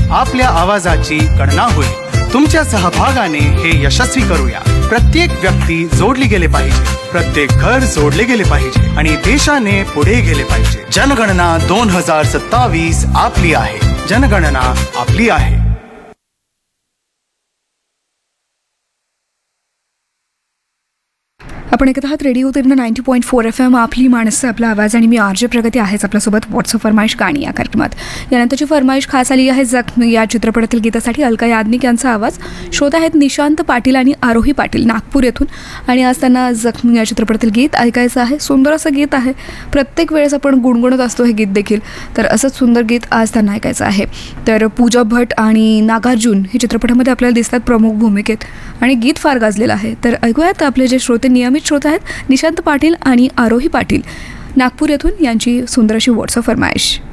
आपल्या आवाजाची गणना होईल. तुमच्या सहभागाने हे यशस्वी करूया. प्रत्येक व्यक्ती जोडली गेले पाहिजे, प्रत्येक घर जोडले गेले पाहिजे आणि देशाने पुढे गेले पाहिजे. जनगणना 2027 आपली आहे. जनगणना आपली आहे. आपण ऐकत आहात रेडिओ तीर्ण 90.4 FM आपली माणसं आपला आवाज आणि मी आरजे प्रगती आहेच आपल्यासोबत व्हॉट्सअप फरमाईश गाणी या कार्यक्रमात. यानंतरची फरमाईश खास आली आहे जखमी या चित्रपटातील गीतासाठी. अलका याज्ञिक यांचा आवाज. श्रोता आहेत निशांत पाटील आणि आरोही पाटील नागपूर येथून आणि आज त्यांना जखमी या चित्रपटातील गीत ऐकायचं आहे. सुंदर असं गीत आहे. प्रत्येक वेळेस आपण गुणगुणत असतो हे गीत देखील, तर असंच सुंदर गीत आज त्यांना ऐकायचं आहे. तर पूजा भट आणि नागार्जुन हे चित्रपटामध्ये आपल्याला दिसतात प्रमुख भूमिकेत आणि गीत फार गाजलेलं आहे. तर ऐकूयात आपले जे श्रोते नियमित श्रोते आहेत निशांत पाटील आणि आरोही पाटील नागपूर येथून यांची सुंदर अशी व्हॉट्सअप फरमाईश.